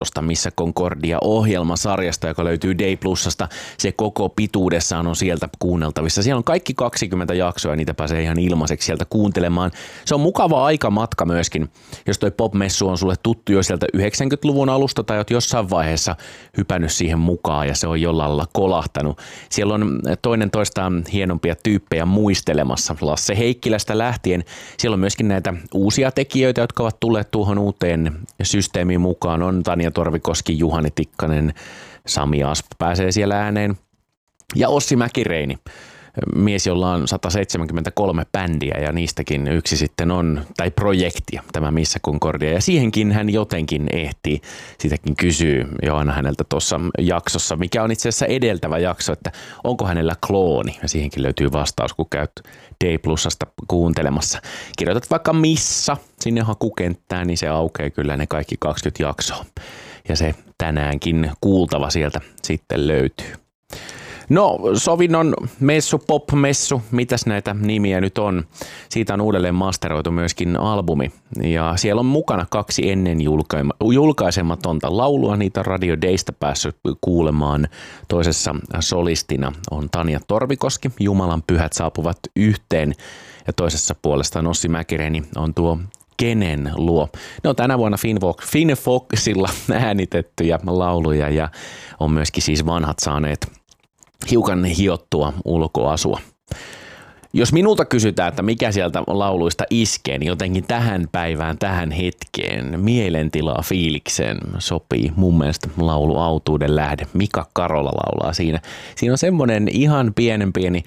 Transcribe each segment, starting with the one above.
Missä Concordia-ohjelmasarjasta, joka löytyy Day Plusasta. Se koko pituudessaan on sieltä kuunneltavissa. Siellä on kaikki 20 jaksoa ja niitä pääsee ihan ilmaiseksi sieltä kuuntelemaan. Se on mukava aikamatka myöskin, jos toi pop-messu on sulle tuttu jo sieltä 90-luvun alusta tai oot jossain vaiheessa hypännyt siihen mukaan ja se on jollain lailla kolahtanut. Siellä on toinen toistaan hienompia tyyppejä muistelemassa Lasse Heikkilästä lähtien. Siellä on myöskin näitä uusia tekijöitä, jotka ovat tulleet tuohon uuteen systeemiin mukaan. On Tanja Torvikoski, Juhani Tikkanen, Sami Asp pääsee siellä ääneen ja Ossi Mäkireini, mies, jolla on 173 bändiä ja niistäkin yksi sitten on, tai projektia, tämä Missä Concordia ja siihenkin hän jotenkin ehtii. Sitäkin kysyy Johanna häneltä tuossa jaksossa, mikä on itse asiassa edeltävä jakso, että onko hänellä klooni ja siihenkin löytyy vastaus, kun käyt Day Plusasta kuuntelemassa. Kirjoitat vaikka Missä sinne hakukenttään, niin se aukeaa kyllä ne kaikki 20 jaksoa. Ja se tänäänkin kuultava sieltä sitten löytyy. No, sovinnon messu, pop-messu, mitäs näitä nimiä nyt on? Siitä on uudelleen masteroitu myöskin albumi ja siellä on mukana 2 ennen julkaisematonta laulua. Niitä on Radio Daysta päässyt kuulemaan. Toisessa solistina on Tanja Torvikoski, Jumalan pyhät saapuvat yhteen ja toisessa puolestaan Ossi Mäkireeni on tuo Kenen luo. Ne on tänä vuonna Finnfoxilla äänitettyjä lauluja ja on myöskin siis vanhat saaneet hiukan hiottua ulkoasua. Jos minulta kysytään, että mikä sieltä lauluista iskee, niin jotenkin tähän päivään, tähän hetkeen, mielentilaa fiilikseen sopii mun mielestä laulu Autuuden lähde. Mika Karola laulaa siinä. Siinä on semmoinen ihan pieni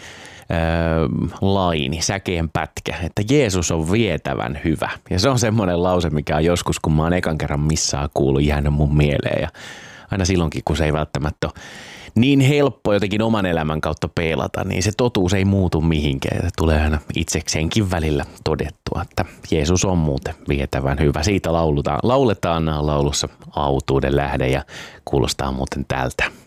laini, säkeen pätkä, että Jeesus on vietävän hyvä. Ja se on semmoinen lause, mikä on joskus, kun mä oon ekan kerran missään kuullut, jäänyt mun mieleen. Ja aina silloinkin, kun se ei välttämättä ole niin helppo jotenkin oman elämän kautta peilata, niin se totuus ei muutu mihinkään. Se tulee aina itsekseenkin välillä todettua, että Jeesus on muuten vietävän hyvä. Siitä lauletaan laulussa Autuuden lähde ja kuulostaa muuten tältä.